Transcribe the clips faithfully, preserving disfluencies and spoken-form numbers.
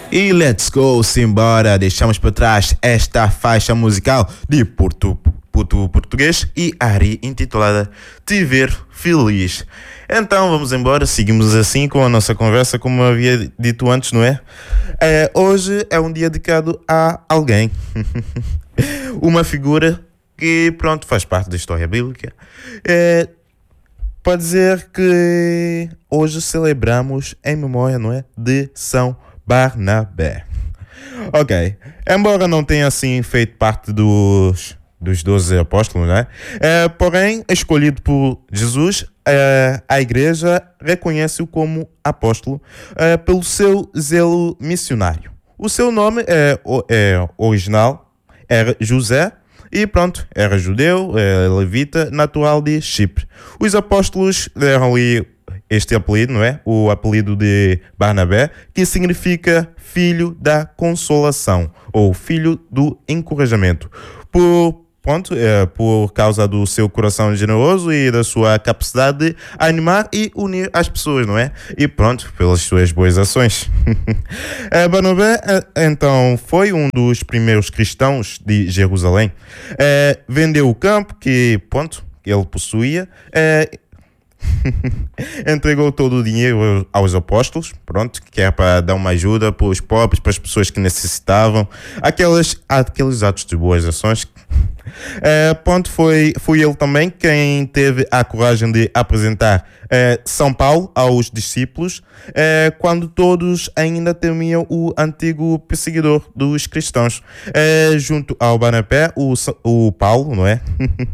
E let's go, simbora, deixamos para trás esta faixa musical de Porto, Porto Português e Ari, intitulada Te Ver Feliz. Então vamos embora, seguimos assim com a nossa conversa, como havia dito antes, não é? é hoje é um dia dedicado a alguém, uma figura que, pronto, faz parte da história bíblica. É, pode dizer que hoje celebramos em memória, não é? De São Barnabé. Ok, embora não tenha assim feito parte dos dos doze apóstolos, né? É, porém, escolhido por Jesus, é, a igreja reconhece-o como apóstolo é, pelo seu zelo missionário. O seu nome é, é original era José e pronto, era judeu, é, levita, natural de Chipre. Os apóstolos deram-lhe este apelido, não é? O apelido de Barnabé, que significa filho da consolação ou filho do encorajamento. Por Pronto, é, por causa do seu coração generoso e da sua capacidade de animar e unir as pessoas, não é? E pronto, pelas suas boas ações. é, Barnabé, é, então, foi um dos primeiros cristãos de Jerusalém. É, vendeu o campo que, pronto, ele possuía, é, entregou todo o dinheiro aos apóstolos, pronto, que é para dar uma ajuda para os pobres, para as pessoas que necessitavam, aquelas, aqueles atos de boas ações. É, pronto, foi, foi ele também quem teve a coragem de apresentar é, São Paulo aos discípulos é, quando todos ainda temiam o antigo perseguidor dos cristãos. É, junto ao Barnabé, o, o Paulo, não é?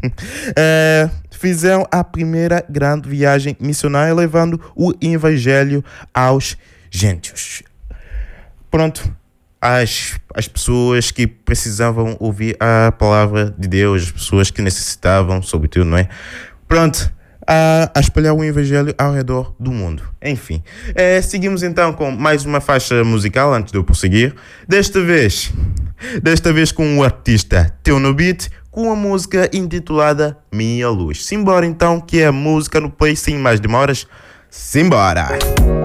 é fizeram a primeira grande viagem missionária levando o evangelho aos gentios. Pronto. As, as pessoas que precisavam ouvir a palavra de Deus, as pessoas que necessitavam, sobretudo, não é? Pronto, a, a espalhar o evangelho ao redor do mundo. Enfim, é, seguimos então com mais uma faixa musical antes de eu prosseguir. Desta vez, desta vez com o artista Teu No Beat, com a música intitulada Minha Luz. Simbora então, que é a música no play sem mais demoras. Simbora!